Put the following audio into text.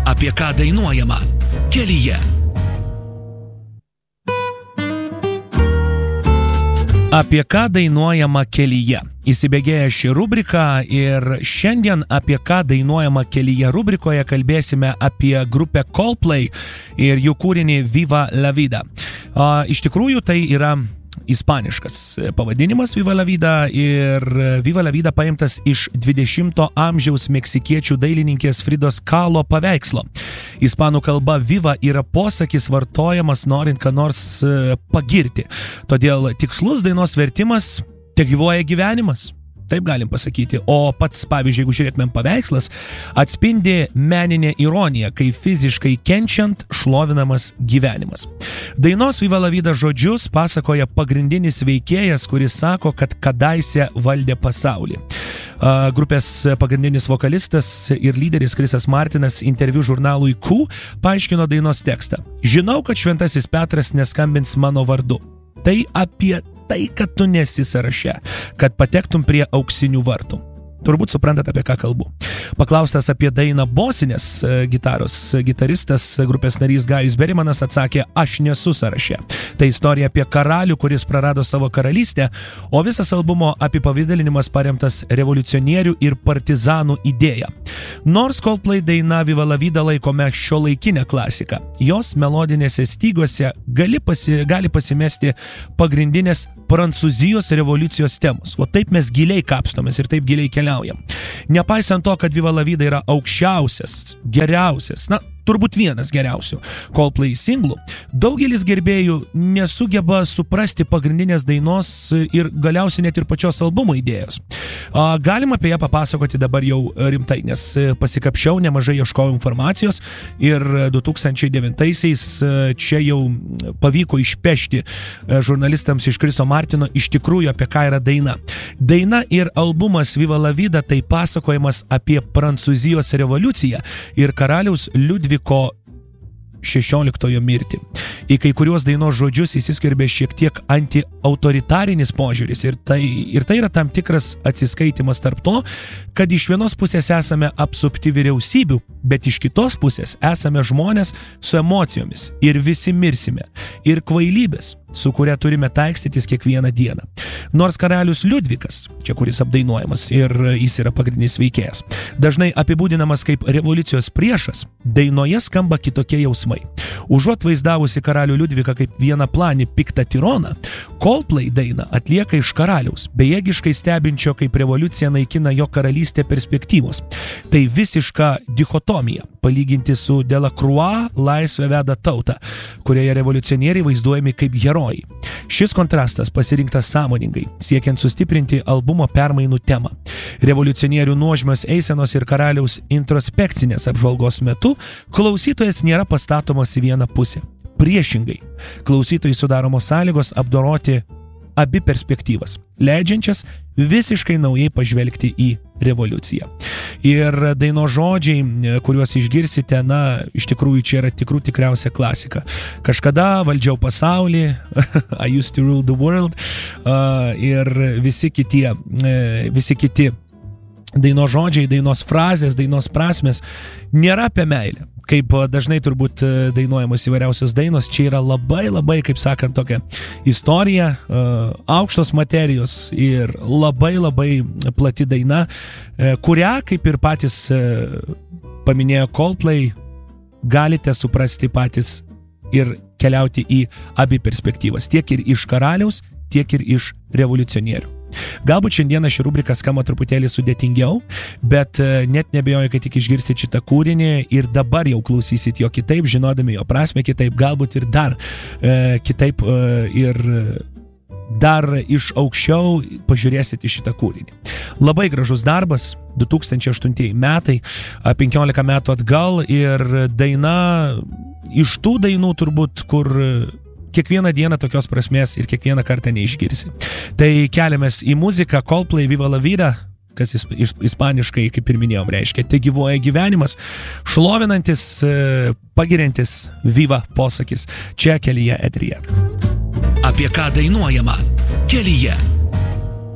Apie ką dainuojama kelyje. Apie ką dainuojama kelyje. Įsibėgėja ši rubrika ir šiandien apie ką dainuojama kelyje rubrikoje kalbėsime apie grupę Coldplay ir jų kūrinį Viva la Vida. Iš tikrųjų tai yra ispaniškas pavadinimas Viva la Vida ir Viva la Vida paimtas iš 20 amžiaus meksikiečių dailininkės Fridos Kahlo paveikslo. Ispanų kalba Viva yra posakis vartojamas norint ką nors pagirti. Todėl tikslus dainos vertimas tegyvuoja gyvenimas. Taip galim pasakyti. O pats, pavyzdžiui, jeigu žiūrėtumėm paveikslas, atspindi meninę ironiją, kai fiziškai kenčiant šlovinamas gyvenimas. Dainos Viva la Vida žodžius pasakoja pagrindinis veikėjas, kuris sako, kad kadaise valdė pasaulį. Grupės pagrindinis vokalistas ir lyderis Chrisas Martinas interviu žurnalui Q paaiškino dainos tekstą. Žinau, kad Šventasis Petras neskambins mano vardu. Tai apie tai, kad tu nesi sąraše, kad patektum prie auksinių vartų. Turbūt suprantat, apie ką kalbu. Paklaustas apie dainą bosinės gitaristas, grupės narys Gajus Berimanas atsakė, aš nesu sąraše. Tai istorija apie karalių, kuris prarado savo karalystę, o visas albumo apipavidalinimas paremtas revoliucionierių ir partizanų idėja. Nors Coldplay daina Viva la Vida laikome šiuolaikinę klasiką, jos melodinėse stygose gali pasimesti pagrindinės Prancūzijos revoliucijos temos. O taip mes giliai kapstomės ir taip giliai keliaujam. Nepaisant to, kad Viva la Vida yra aukščiausias, geriausias, turbūt vienas geriausių Coldplay singlų, daugelis gerbėjų nesugeba suprasti pagrindinės dainos ir galiausiai net ir pačios albumo idėjos. Galima apie ją papasakoti dabar jau rimtai, nes pasikapšiau, nemažai ieškojau informacijos ir 2009-aisiais čia jau pavyko išpešti žurnalistams iš Chriso Martino iš tikrųjų apie ką yra daina. Daina ir albumas Viva la Vida tai pasakojimas apie Prancūzijos revoliuciją ir karaliaus Liudviko XVI mirtį. Į kai kuriuos dainos žodžius įsiskverbė šiek tiek anti-autoritarinis požiūris ir tai yra tam tikras atsiskaitimas tarp to, kad iš vienos pusės esame apsupti vyriausybių, bet iš kitos pusės esame žmonės su emocijomis ir visi mirsime ir kvailybės, su kuria turime taikstytis kiekvieną dieną. Nors karalius Liudvikas, čia kuris apdainuojamas ir jis yra pagrindinis veikėjas, dažnai apibūdinamas kaip revoliucijos priešas, dainoje skamba kitokie jausmai. Užuot vaizdavusi karalių Liudviką kaip vienaplanį piktą tironą, Coldplay dainą atlieka iš karaliaus, bejėgiškai stebinčio, kaip revoliucija naikina jo karalystę perspektyvos. Tai visiška dichotomija, palyginti su Delacroix laisvę veda tautą, kurioje revoliucionieriai vaizduojami kaip herojai. Šis kontrastas pasirinktas sąmoningai, siekiant sustiprinti albumo permainų temą. Revoliucionierių nuožmios eisenos ir karaliaus introspekcinės apžvalgos metu klausytojas nėra pastatomas į vieną pusę. Priešingai, klausytojai sudaromos sąlygos apdoroti abi perspektyvas, leidžiančias visiškai naujai pažvelgti į revoliuciją. Ir daino žodžiai, kuriuos išgirsite, iš tikrųjų čia yra tikriausia klasika. Kažkada valdžiau pasaulį, I used to rule the world, ir visi kiti daino žodžiai, dainos frazės, dainos prasmės nėra apie meilę. Kaip dažnai turbūt dainuojamos įvairiausios dainos, čia yra labai, kaip sakant, tokia istorija, aukštos materijos ir labai plati daina, kurią, kaip ir patys paminėjo Coldplay, galite suprasti patys ir keliauti į abi perspektyvas, tiek ir iš karaliaus, tiek ir iš revoliucionierių. Galbūt šiandieną ši rubrika skamba truputėlį sudėtingiau, bet net nebejoju, kad tik išgirsit šitą kūrinį ir dabar jau klausysit jo kitaip, žinodami jo prasmę kitaip, galbūt ir dar kitaip ir dar iš aukščiau pažiūrėsit į šitą kūrinį. Labai gražus darbas, 2008 metai, 15 metų atgal ir daina iš tų dainų turbūt, kur kiekvieną dieną tokios prasmės ir kiekvieną kartą neišgirsi. Tai keliamės į muziką Coldplay Viva la Vida, kas ispaniškai, kaip ir minėjom, reiškia tegyvuoja gyvenimas, šlovinantis, pagiriantis Viva posakis čia kelyje eteryje. Apie ką dainuojama kelyje.